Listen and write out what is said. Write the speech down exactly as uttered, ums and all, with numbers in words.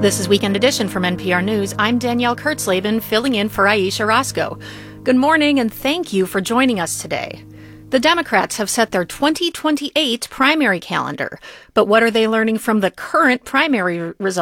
This is Weekend Edition from N P R News. I'm Danielle Kurtzleben, filling in for Aisha Roscoe. Good morning, and thank you for joining us today. The Democrats have set their twenty twenty-eight primary calendar, but what are they learning from the current primary results?